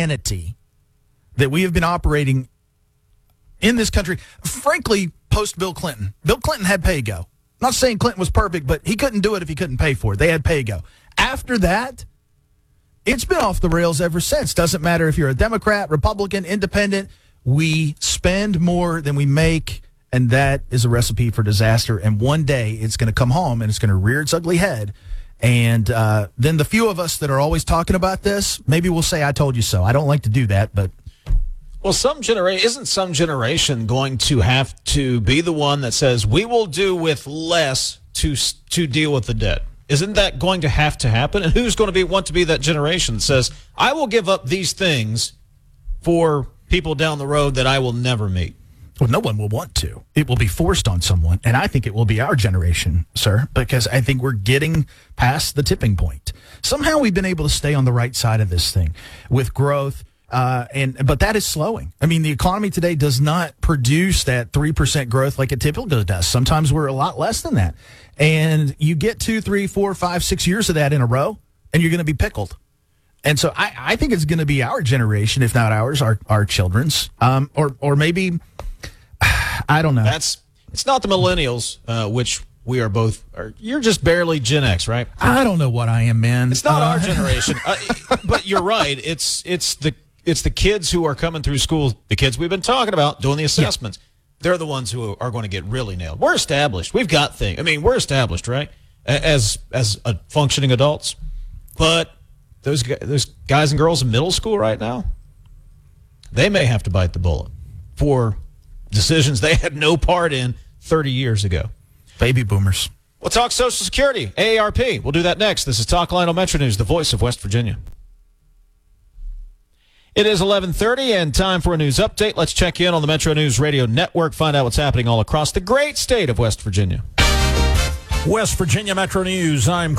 insanity that we have been operating in this country, frankly, post Bill Clinton. Bill Clinton had pay-go. I'm not saying Clinton was perfect, but he couldn't do it if he couldn't pay for it. They had pay-go. After that, it's been off the rails ever since. Doesn't matter if you're a Democrat, Republican, Independent. We spend more than we make, and that is a recipe for disaster. And one day it's going to come home, and it's going to rear its ugly head. And then the few of us that are always talking about this, maybe we'll say, I told you so. I don't like to do that, but... Well, isn't some generation going to have to be the one that says, we will do with less to deal with the debt? Isn't that going to have to happen? And who's going to want to be that generation that says, I will give up these things for people down the road that I will never meet? Well, no one will want to. It will be forced on someone, and I think it will be our generation, sir, because I think we're getting past the tipping point. Somehow we've been able to stay on the right side of this thing with growth, but that is slowing. I mean, the economy today does not produce that 3% growth like it typically does. Sometimes we're a lot less than that. And you get 2, 3, 4, 5, 6 years of that in a row, and you're going to be pickled. And so I think it's going to be our generation, if not ours, our children's, or maybe, I don't know. It's not the millennials, which we are both. You're just barely Gen X, right? I don't know what I am, man. It's not our generation, but you're right. It's the kids who are coming through school, the kids we've been talking about doing the assessments. Yeah. They're the ones who are going to get really nailed. We're established. We've got things. I mean, we're established, right? As functioning adults, but those guys and girls in middle school right now, they may have to bite the bullet for decisions they had no part in 30 years ago. Baby boomers. We'll talk Social Security, AARP. We'll do that next. This is Talk Lionel Metro News, the voice of West Virginia. It is 11:30 and time for a news update. Let's check in on the Metro News Radio Network, find out what's happening all across the great state of West Virginia. West Virginia Metro News, I'm